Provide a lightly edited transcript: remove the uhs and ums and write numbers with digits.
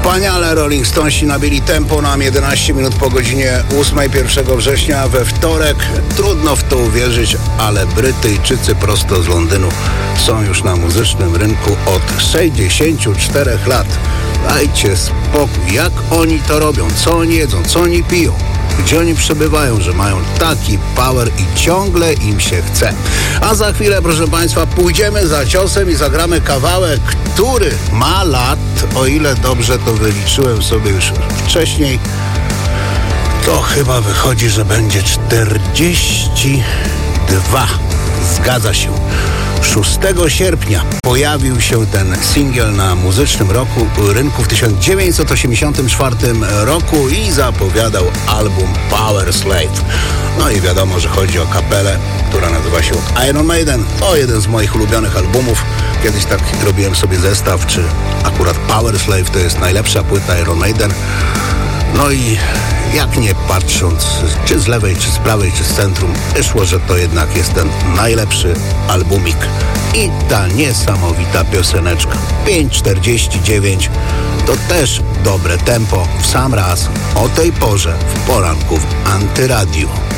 Wspaniale Rolling Stonesi nabili tempo nam 11 minut po godzinie 8 1 września we wtorek. Trudno w to uwierzyć, ale Brytyjczycy prosto z Londynu są już na muzycznym rynku od 64 lat. Dajcie spokój, jak oni to robią, co oni jedzą, co oni piją, gdzie oni przebywają, że mają taki power i ciągle im się chce. A za chwilę, proszę Państwa, pójdziemy za ciosem i zagramy kawałek, który ma lat, o ile dobrze to wyliczyłem sobie już wcześniej, to chyba wychodzi, że będzie 42. Zgadza się. 6 sierpnia pojawił się ten singiel na muzycznym rynku w 1984 roku i zapowiadał album Power Slave. No i wiadomo, że chodzi o kapelę, która nazywa się Iron Maiden. To jeden z moich ulubionych albumów. Kiedyś tak robiłem sobie zestaw, czy akurat Power Slave to jest najlepsza płyta Iron Maiden. No i jak nie patrząc, czy z lewej, czy z prawej, czy z centrum, wyszło, że to jednak jest ten najlepszy albumik. I ta niesamowita pioseneczka 5:49 to też dobre tempo w sam raz o tej porze w poranku w Antyradiu.